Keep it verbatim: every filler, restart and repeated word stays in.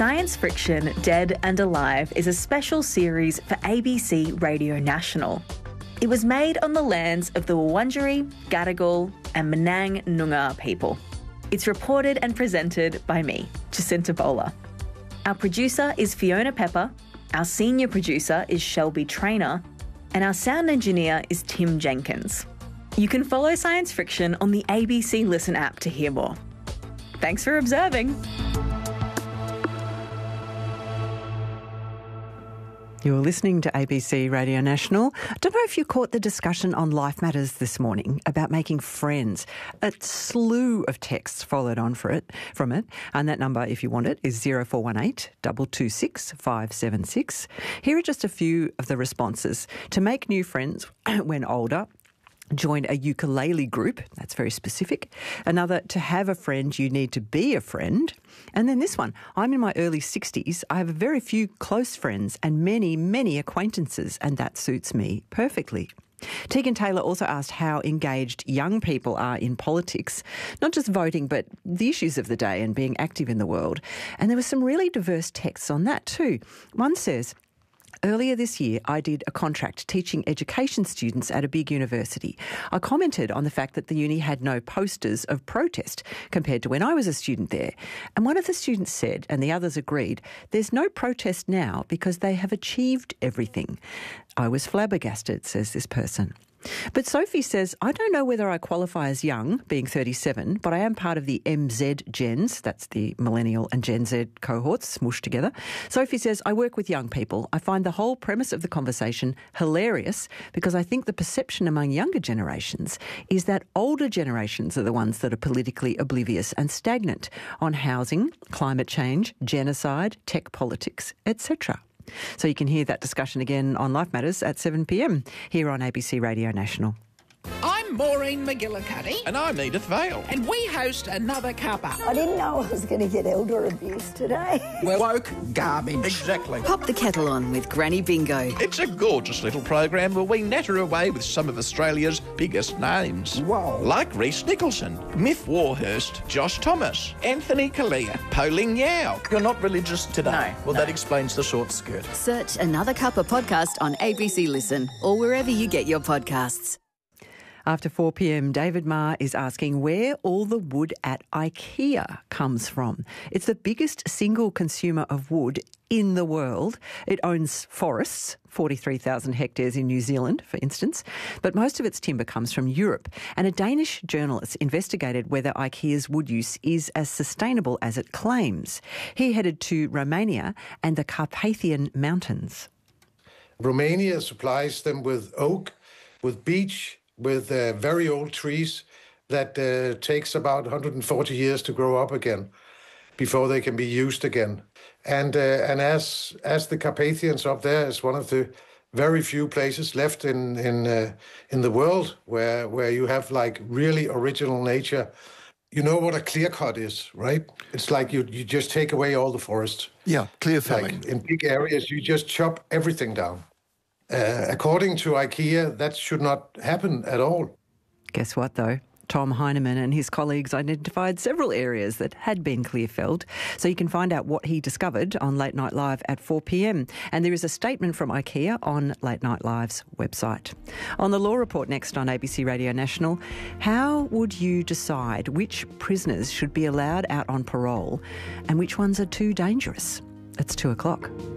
Science Friction Dead and Alive is a special series for A B C Radio National. It was made on the lands of the Wurundjeri, Gadigal and Menang Noongar people. It's reported and presented by me, Jacinta Bowler. Our producer is Fiona Pepper, our senior producer is Shelby Traynor, and our sound engineer is Tim Jenkins. You can follow Science Friction on the A B C Listen app to hear more. Thanks for observing. You're listening to A B C Radio National. I don't know if you caught the discussion on Life Matters this morning about making friends. A slew of texts followed on for it, from it, and that number, if you want it, is zero four one eight, two two six, five seven six. Here are just a few of the responses. To make new friends when older, join a ukulele group. That's very specific. Another, to have a friend, you need to be a friend. And then this one, I'm in my early sixties. I have very few close friends and many, many acquaintances, and that suits me perfectly. Tegan Taylor also asked how engaged young people are in politics, not just voting, but the issues of the day and being active in the world. And there were some really diverse texts on that too. One says, earlier this year, I did a contract teaching education students at a big university. I commented on the fact that the uni had no posters of protest compared to when I was a student there. And one of the students said, and the others agreed, there's no protest now because they have achieved everything. I was flabbergasted, says this person. But Sophie says, I don't know whether I qualify as young, being thirty-seven, but I am part of the M Z gens, that's the millennial and Gen Z cohorts smooshed together. Sophie says, I work with young people. I find the whole premise of the conversation hilarious because I think the perception among younger generations is that older generations are the ones that are politically oblivious and stagnant on housing, climate change, genocide, tech politics, et cetera. So you can hear that discussion again on Life Matters at seven p m here on A B C Radio National. I'm Maureen McGillicuddy. And I'm Edith Vale. And we host Another Cuppa. I didn't know I was going to get elder abuse today. We're woke garbage. Exactly. Pop the kettle on with Granny Bingo. It's a gorgeous little program where we natter away with some of Australia's biggest names. Whoa. Like Rhys Nicholson, Miff Warhurst, Josh Thomas, Anthony Kalia, Pauline Yao. You're not religious today? No. Well, no. that explains the short skirt. Search Another Cuppa podcast on A B C Listen or wherever you get your podcasts. After four p m, David Marr is asking where all the wood at IKEA comes from. It's the biggest single consumer of wood in the world. It owns forests, forty-three thousand hectares in New Zealand, for instance, but most of its timber comes from Europe. And a Danish journalist investigated whether IKEA's wood use is as sustainable as it claims. He headed to Romania and the Carpathian Mountains. Romania supplies them with oak, with beech, with uh, very old trees that uh, takes about one hundred forty years to grow up again before they can be used again. And uh, and as as the Carpathians up there is one of the very few places left in in uh, in the world where where you have like really original nature. You know what a clear cut is, right? It's like you you just take away all the forest. Yeah, clear felling. Like in big areas, you just chop everything down. Uh, according to IKEA, that should not happen at all. Guess what, though? Tom Heinemann and his colleagues identified several areas that had been clear-felled. So you can find out what he discovered on Late Night Live at four p m. And there is a statement from IKEA on Late Night Live's website. On the Law Report next on A B C Radio National, how would you decide which prisoners should be allowed out on parole and which ones are too dangerous? It's two o'clock.